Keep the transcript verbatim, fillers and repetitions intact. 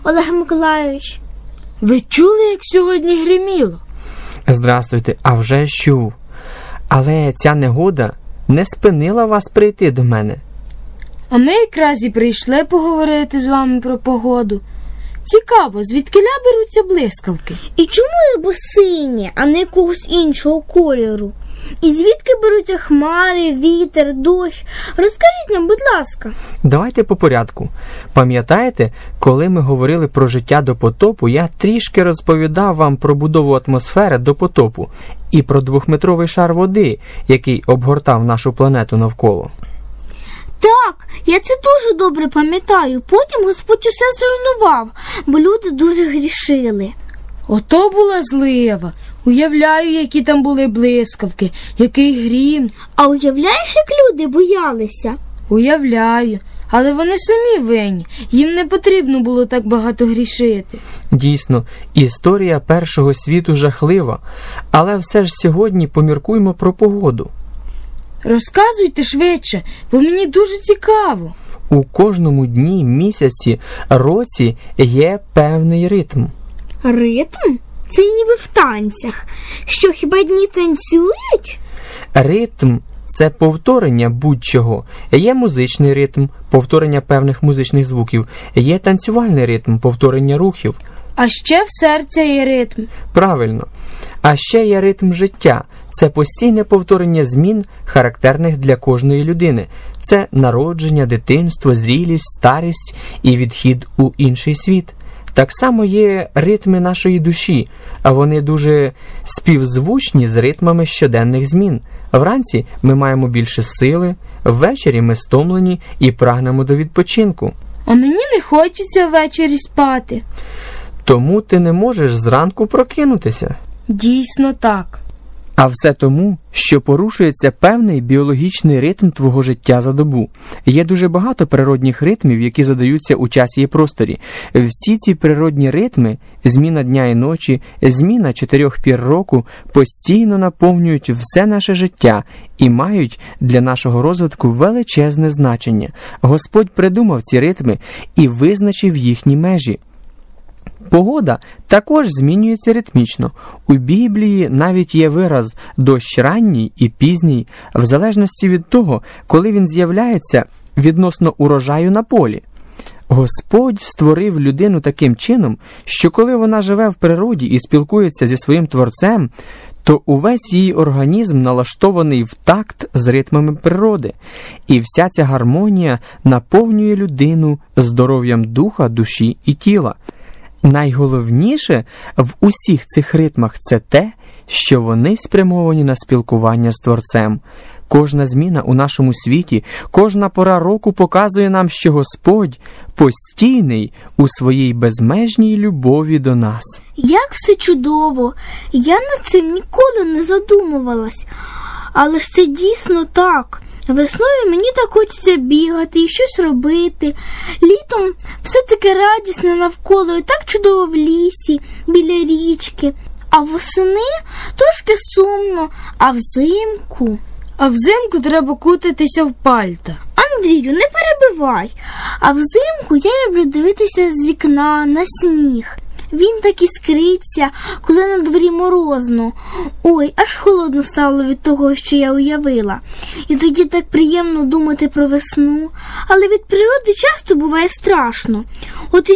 Олег Миколайович. Ви чули, як сьогодні гриміло? Здрастуйте, а вже ж чув. Але ця негода не спинила вас прийти до мене. А ми якраз і прийшли поговорити з вами про погоду. Цікаво, звідкиля беруться блискавки? І чому небо синє, а не якогось іншого кольору? І звідки беруться хмари, вітер, дощ? Розкажіть нам, будь ласка. Давайте по порядку. Пам'ятаєте, коли ми говорили про життя до потопу, я трішки розповідав вам про будову атмосфери до потопу і про двохметровий шар води, який обгортав нашу планету навколо. Так, я це дуже добре пам'ятаю. Потім Господь усе зруйнував, бо люди дуже грішили. Ото була злива. Уявляю, які там були блискавки, який грім. А уявляєш, як люди боялися? Уявляю. Але вони самі винні. Їм не потрібно було так багато грішити. Дійсно, історія першого світу жахлива. Але все ж сьогодні поміркуймо про погоду. Розказуйте швидше, бо мені дуже цікаво. У кожному дні, місяці, році є певний ритм. Ритм? Це ніби в танцях. Що, хіба дні танцюють? Ритм – це повторення будь-чого. Є музичний ритм, повторення певних музичних звуків. Є танцювальний ритм, повторення рухів. А ще в серця є ритм. Правильно. А ще є ритм життя. Це постійне повторення змін, характерних для кожної людини. Це народження, дитинство, зрілість, старість і відхід у інший світ. Так само є ритми нашої душі, а вони дуже співзвучні з ритмами щоденних змін. Вранці ми маємо більше сили, ввечері ми стомлені і прагнемо до відпочинку. А мені не хочеться ввечері спати. Тому ти не можеш зранку прокинутися. Дійсно так. А все тому, що порушується певний біологічний ритм твого життя за добу. Є дуже багато природних ритмів, які задаються у часі і просторі. Всі ці природні ритми, зміна дня і ночі, зміна чотирьох пір року, постійно наповнюють все наше життя і мають для нашого розвитку величезне значення. Господь придумав ці ритми і визначив їхні межі. Погода також змінюється ритмічно. У Біблії навіть є вираз «дощ ранній» і «пізній», в залежності від того, коли він з'являється відносно урожаю на полі. Господь створив людину таким чином, що коли вона живе в природі і спілкується зі своїм Творцем, то увесь її організм налаштований в такт з ритмами природи. І вся ця гармонія наповнює людину здоров'ям духа, душі і тіла. Найголовніше в усіх цих ритмах – це те, що вони спрямовані на спілкування з Творцем. Кожна зміна у нашому світі, кожна пора року показує нам, що Господь постійний у своїй безмежній любові до нас. Як все чудово! Я над цим ніколи не задумувалась. Але ж це дійсно так. Весною мені так хочеться бігати і щось робити. Літом все таке радісне навколо і так чудово в лісі, біля річки. А восени трошки сумно, а взимку... А взимку треба кутатися в пальта. Андрію, не перебивай. А взимку я люблю дивитися з вікна на сніг. Він так іскриться, коли на дворі морозно. Ой, аж холодно стало від того, що я уявила. І тоді так приємно думати про весну. Але від природи часто буває страшно. От